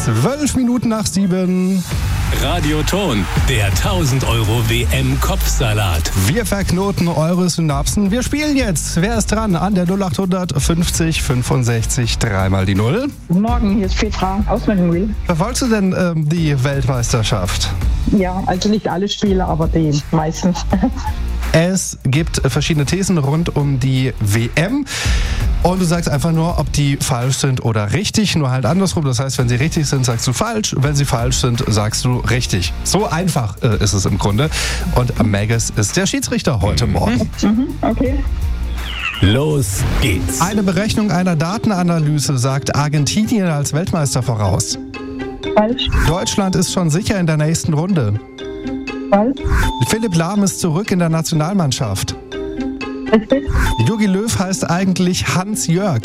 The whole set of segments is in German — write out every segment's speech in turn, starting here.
12 Minuten nach 7. Radioton, der 1000 Euro WM-Kopfsalat. Wir verknoten eure Synapsen. Wir spielen jetzt. Wer ist dran? An der 0800 50 65 3 mal die 0. Guten Morgen, hier ist Petra aus Mengenwil. Verfolgst du denn die Weltmeisterschaft? Ja, also nicht alle Spiele, aber die meisten. Es gibt verschiedene Thesen rund um die WM. Und du sagst einfach nur, ob die falsch sind oder richtig. Nur halt andersrum. Das heißt, wenn sie richtig sind, sagst du falsch. Wenn sie falsch sind, sagst du richtig. So einfach ist es im Grunde. Und Magus ist der Schiedsrichter heute Morgen. Okay. Los geht's. Eine Berechnung einer Datenanalyse sagt Argentinien als Weltmeister voraus. Falsch. Deutschland ist schon sicher in der nächsten Runde. Falsch. Philipp Lahm ist zurück in der Nationalmannschaft. Richtig. Jogi Löw heißt eigentlich Hans-Jörg.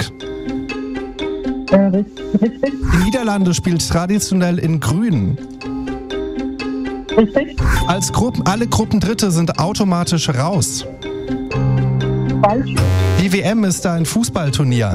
Richtig. Die Niederlande spielt traditionell in Grün. Richtig. Alle Gruppendritte sind automatisch raus. Falsch. Die WM ist ein Fußballturnier.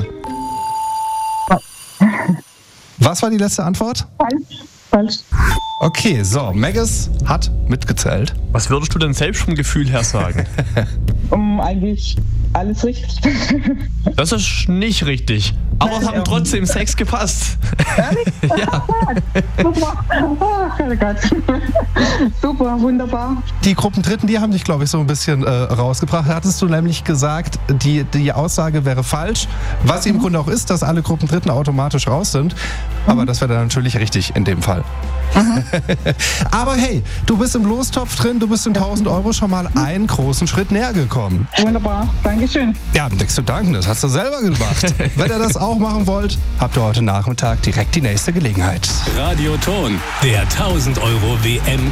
Was war die letzte Antwort? Falsch. Okay, so, Magus hat mitgezählt. Was würdest du denn selbst vom Gefühl her sagen? Eigentlich alles richtig. Das ist nicht richtig. Aber es haben trotzdem 6 gepasst. Ehrlich? Ja. Super. Oh Gott. Super, wunderbar. Die Gruppendritten, die haben dich, glaube ich, so ein bisschen rausgebracht. Hattest du nämlich gesagt, die Aussage wäre falsch. Was sie im Grunde auch ist, dass alle Gruppendritten automatisch raus sind. Aber das wäre dann natürlich richtig in dem Fall. Aber hey, du bist im Lostopf drin, du bist in 1000 Euro schon mal einen großen Schritt näher gekommen. Wunderbar. Dankeschön. Ja, nichts zu danken, das hast du selber gemacht. Wenn ihr das auch machen wollt, habt ihr heute Nachmittag direkt die nächste Gelegenheit. Radioton, der 1000 Euro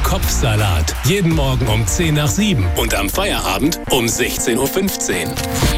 WM-Kopfsalat. Jeden Morgen um 10 nach 7 und am Feierabend um 16:15 Uhr.